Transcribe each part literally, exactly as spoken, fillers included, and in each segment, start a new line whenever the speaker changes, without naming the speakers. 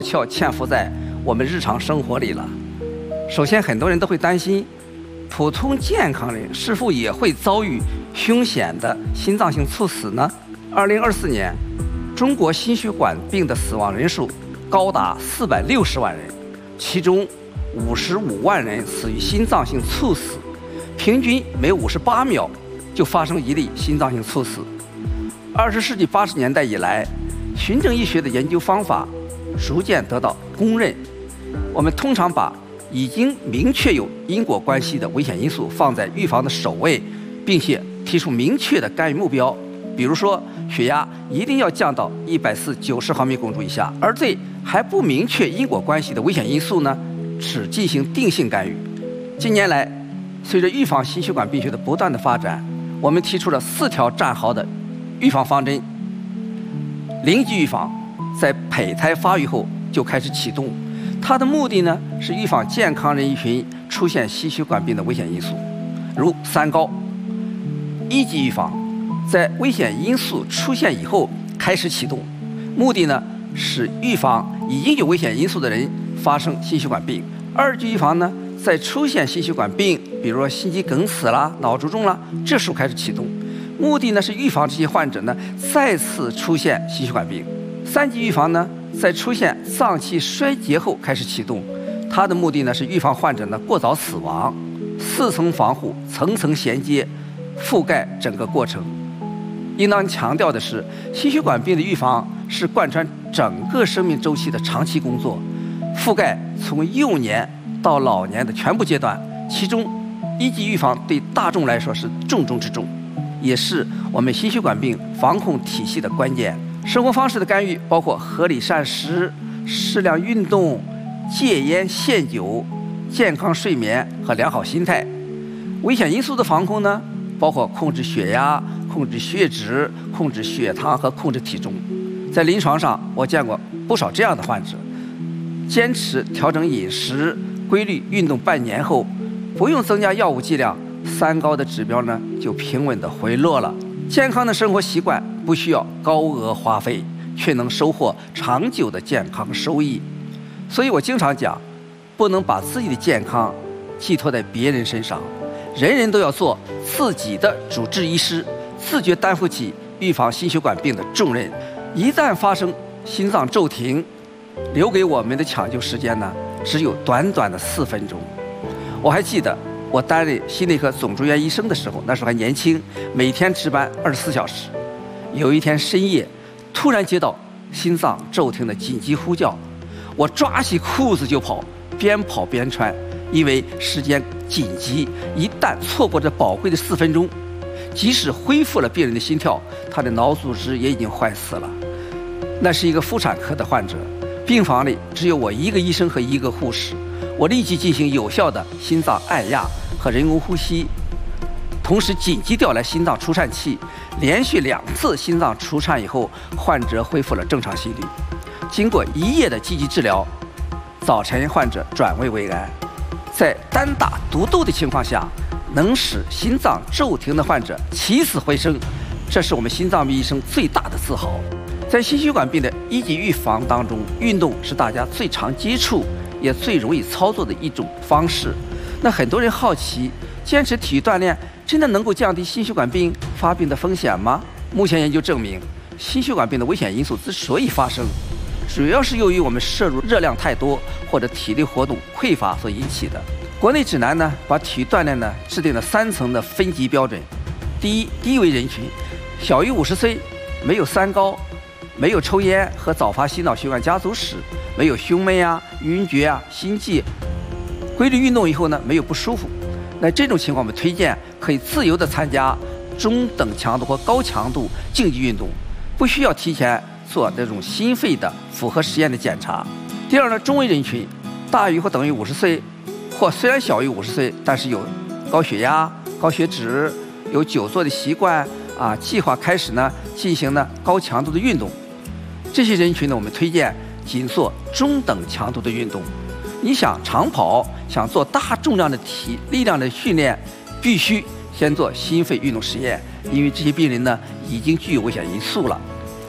窍潜伏在我们日常生活里了。首先，很多人都会担心，普通健康人是否也会遭遇凶险的心脏性猝死呢？二零二四年，中国心血管病的死亡人数高达四百六十万人，其中五十五万人死于心脏性猝死，平均每五十八秒就发生一例心脏性猝死。二十世纪八十年代以来，循证医学的研究方法逐渐得到公认。我们通常把已经明确有因果关系的危险因素放在预防的首位，并且提出明确的干预目标。比如说，血压一定要降到一百四九十毫米汞柱以下，而对还不明确因果关系的危险因素呢，只进行定性干预。近年来，随着预防心血管病学的不断的发展，我们提出了四条战壕的预防方针。零级预防在胚胎发育后就开始启动，它的目的呢是预防健康人群出现心血管病的危险因素，如三高。一级预防在危险因素出现以后开始启动，目的呢是预防已经有危险因素的人发生心血管病。二级预防呢，在出现心血管病，比如说心肌梗死啦、脑卒中啦，这时候开始启动，目的呢是预防这些患者呢再次出现心血管病。三级预防呢，在出现脏器衰竭后开始启动，它的目的呢是预防患者呢过早死亡。四层防护，层层衔接，覆盖整个过程。应当强调的是，心血管病的预防是贯穿整个生命周期的长期工作，覆盖从幼年到老年的全部阶段。其中，一级预防对大众来说是重中之重，也是我们心血管病防控体系的关键。生活方式的干预包括合理膳食、适量运动、戒烟限酒、健康睡眠和良好心态。危险因素的防控呢，包括控制血压、控制血脂、控制血糖和控制体重。在临床上，我见过不少这样的患者，坚持调整饮食、规律运动半年后，不用增加药物剂量，三高的指标呢就平稳地回落了。健康的生活习惯不需要高额花费，却能收获长久的健康收益。所以我经常讲，不能把自己的健康寄托在别人身上，人人都要做自己的主治医师，自觉担负起预防心血管病的重任。一旦发生心脏骤停，留给我们的抢救时间呢，只有短短的四分钟。我还记得我担任心内科总住院医生的时候，那时候还年轻，每天值班二十四小时。有一天深夜，突然接到心脏骤停的紧急呼叫，我抓起裤子就跑，边跑边穿，因为时间紧急，一旦错过这宝贵的四分钟，即使恢复了病人的心跳，他的脑组织也已经坏死了。那是一个妇产科的患者，病房里只有我一个医生和一个护士。我立即进行有效的心脏按压和人工呼吸，同时紧急调来心脏除颤器，连续两次心脏除颤以后，患者恢复了正常心率。经过一夜的积极治疗，早晨患者转危为安。在单打独斗的情况下，能使心脏骤停的患者起死回生，这是我们心脏病医生最大的自豪。在心血管病的一级预防当中，运动是大家最常接触也最容易操作的一种方式。那很多人好奇，坚持体育锻炼真的能够降低心血管病发病的风险吗？目前研究证明，心血管病的危险因素之所以发生，主要是由于我们摄入热量太多或者体力活动匮乏所引起的。国内指南呢，把体育锻炼呢制定了三层的分级标准。第一，低危人群，小于五十岁，没有三高，没有抽烟和早发心脑血管家族史，没有胸闷啊、晕厥啊、心悸，规律运动以后呢没有不舒服，那这种情况我们推荐可以自由的参加中等强度或高强度竞技运动，不需要提前做那种心肺的复合实验的检查。第二呢，中危人群，大于或等于五十岁，或虽然小于五十岁，但是有高血压、高血脂，有久坐的习惯啊，计划开始呢进行呢高强度的运动。这些人群呢，我们推荐仅做中等强度的运动。你想长跑，想做大重量的体力量的训练，必须先做心肺运动实验，因为这些病人呢已经具有危险因素了。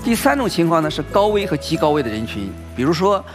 第三种情况呢是高危和极高危的人群，比如说